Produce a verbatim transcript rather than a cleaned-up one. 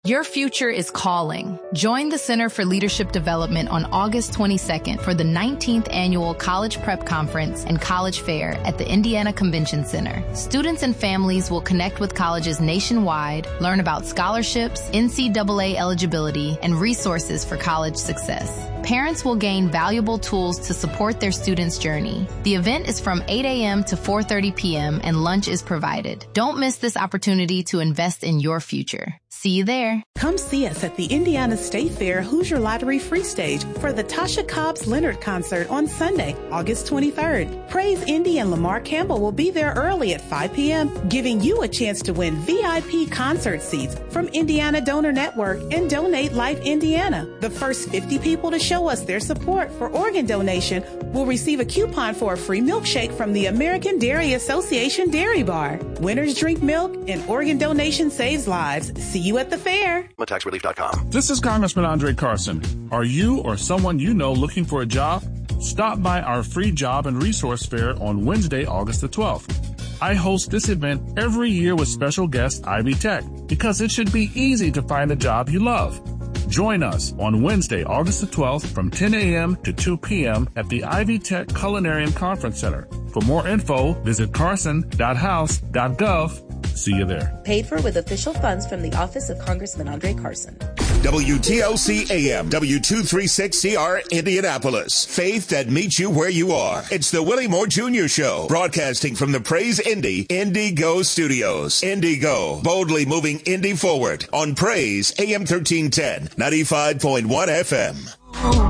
Your future is calling. Join the Center for Leadership Development on August twenty-second for the nineteenth Annual College Prep Conference and College Fair at the Indiana Convention Center. Students and families will connect with colleges nationwide, learn about scholarships, N C double A eligibility, and resources for college success. Parents will gain valuable tools to support their students' journey. The event is from eight a.m. to four thirty p.m. and lunch is provided. Don't miss this opportunity to invest in your future. See you there. Come see us at the Indiana State Fair Hoosier Lottery Free Stage for the Tasha Cobbs Leonard concert on Sunday, August twenty-third. Praise Indy and Lamar Campbell will be there early at five p.m., giving you a chance to win V I P concert seats from Indiana Donor Network and Donate Life Indiana. The first fifty people to show us their support for organ donation will receive a coupon for a free milkshake from the American Dairy Association Dairy Bar. Winners drink milk and organ donation saves lives. See you at the fair. tax relief dot com. This is Congressman Andre Carson. Are you or someone you know looking for a job? Stop by our free job and resource fair on Wednesday, August the twelfth. I host this event every year with special guest Ivy Tech because it should be easy to find a job you love. Join us on Wednesday, August the twelfth from ten a.m. to two p.m. at the Ivy Tech Culinary and Conference Center. For more info, visit carson dot house dot gov. See you there. Paid for with official funds from the Office of Congressman Andre Carson. W T L C A M, W two thirty-six C R, Indianapolis. Faith that meets you where you are. It's the Willie Moore Junior Show, broadcasting from the Praise Indy Indigo Studios. Indigo, boldly moving Indy forward on Praise A M thirteen ten, ninety-five point one F M.